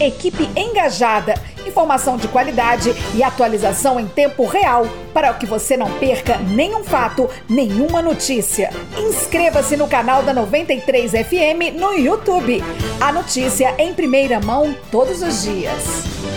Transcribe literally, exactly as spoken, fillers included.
Equipe engajada, informação de qualidade e atualização em tempo real para que você não perca nenhum fato, nenhuma notícia. Inscreva-se no canal da noventa e três F M no YouTube. A notícia em primeira mão todos os dias.